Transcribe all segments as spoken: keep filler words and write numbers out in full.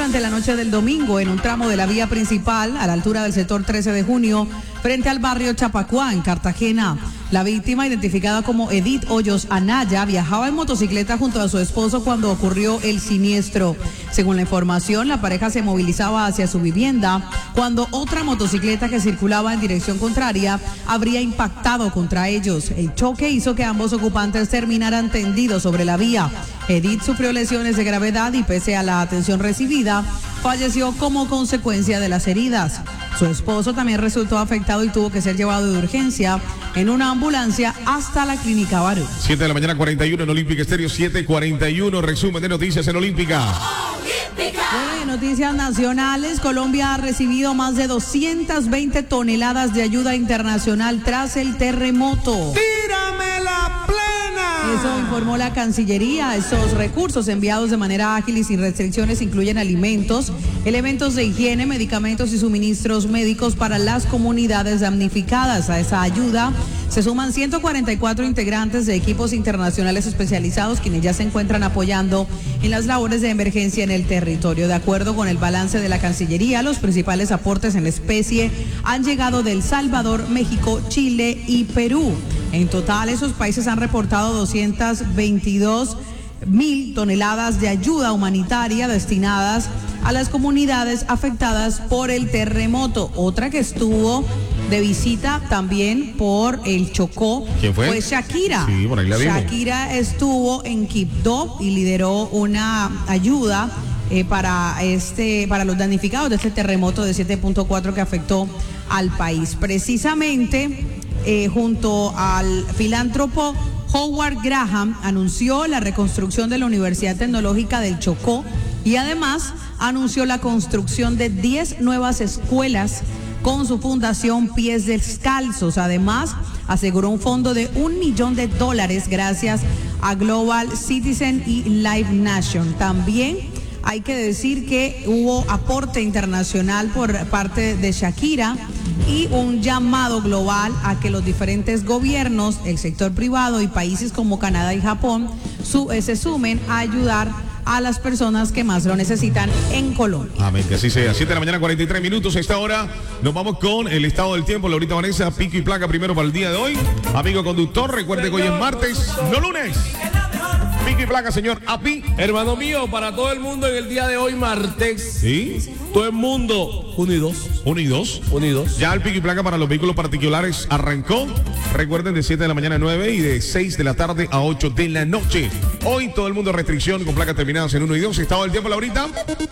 durante la noche del domingo en un tramo de la vía principal a la altura del sector trece de junio frente al barrio Chapacuá en Cartagena. La víctima, identificada como Edith Hoyos Anaya, viajaba en motocicleta junto a su esposo cuando ocurrió el siniestro. Según la información, la pareja se movilizaba hacia su vivienda cuando otra motocicleta que circulaba en dirección contraria habría impactado contra ellos. El choque hizo que ambos ocupantes terminaran tendidos sobre la vía. Edith sufrió lesiones de gravedad y, pese a la atención recibida, falleció como consecuencia de las heridas. Su esposo también resultó afectado y tuvo que ser llevado de urgencia en una ambulancia hasta la clínica Barú. siete de la mañana, cuarenta y uno en Olímpica Estéreo, siete cuarenta y uno. Resumen de noticias en Olímpica. Bueno, en noticias nacionales, Colombia ha recibido más de doscientas veinte toneladas de ayuda internacional tras el terremoto. ¡Tírame la plena! Eso informó la Cancillería. Estos recursos enviados de manera ágil y sin restricciones incluyen alimentos, elementos de higiene, medicamentos y suministros médicos para las comunidades damnificadas. A esa ayuda se suman ciento cuarenta y cuatro integrantes de equipos internacionales especializados, quienes ya se encuentran apoyando en las labores de emergencia en el territorio. De acuerdo con el balance de la Cancillería, los principales aportes en especie han llegado de El Salvador, México, Chile y Perú. En total, esos países han reportado doscientas veintidós mil toneladas de ayuda humanitaria destinadas a las comunidades afectadas por el terremoto. Otra que estuvo de visita también por el Chocó. ¿Quién fue? Fue Shakira. Sí, por ahí la vimos. Shakira estuvo en Quibdó y lideró una ayuda eh, para este para los damnificados de este terremoto de siete punto cuatro que afectó al país. Precisamente eh, junto al filántropo Howard Graham anunció la reconstrucción de la Universidad Tecnológica del Chocó y además anunció la construcción de diez nuevas escuelas con su fundación Pies Descalzos. Además, aseguró un fondo de un millón de dólares gracias a Global Citizen y Live Nation. También hay que decir que hubo aporte internacional por parte de Shakira y un llamado global a que los diferentes gobiernos, el sector privado y países como Canadá y Japón su, eh, se sumen a ayudar a las personas que más lo necesitan en Colombia. Amén, que así sea. siete de la mañana, cuarenta y tres minutos. A esta hora nos vamos con el estado del tiempo. Laurita Vanessa, pico y placa primero para el día de hoy. Amigo conductor, recuerde que hoy es martes, no lunes. Pico y placa, señor Api. Hermano mío, para todo el mundo en el día de hoy, martes. Sí. Todo el mundo unidos. Unidos. Unidos. Ya el pico y placa para los vehículos particulares arrancó. Recuerden, de siete de la mañana a nueve y de seis de la tarde a ocho de la noche. Hoy todo el mundo restricción con placas terminadas en uno y dos. Estado del tiempo, Laurita.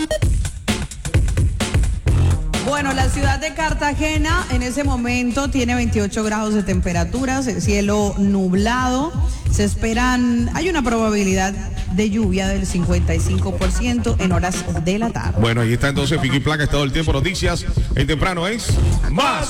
Bueno, la ciudad de Cartagena en ese momento tiene veintiocho grados de temperatura, el cielo nublado. Se esperan, hay una probabilidad de lluvia del cincuenta y cinco por ciento en horas de la tarde. Bueno, ahí está entonces pico y placa, estado del tiempo, noticias. El temprano es más.